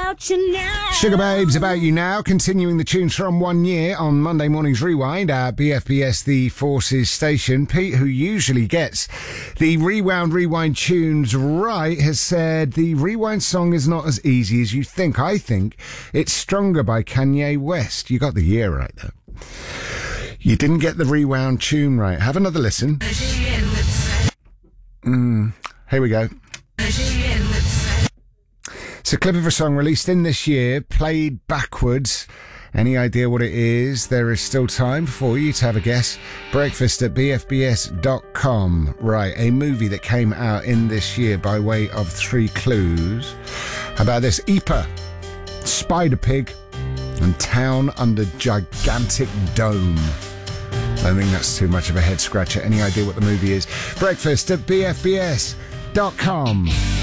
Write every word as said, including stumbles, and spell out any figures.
about you now. Sugar Babes, About You Now, continuing the tunes from one year on Monday Morning's Rewind at B F B S The Forces station. Pete, who usually gets the Rewound Rewind tunes right, has said the Rewind song is not as easy as you think. I think it's Stronger by Kanye West. You got the year right, though. You didn't get the Rewound tune right. Have another listen. Mm, here we go. It's a clip of a song released in this year, played backwards. Any idea what it is? There is still time for you to have a guess. Breakfast at b f b s dot com. Right, a movie that came out in this year by way of three clues. How about this? E P A, Spider Pig, and Town Under Gigantic Dome. I think that's too much of a head scratcher. Any idea what the movie is? Breakfast at b f b s dot com.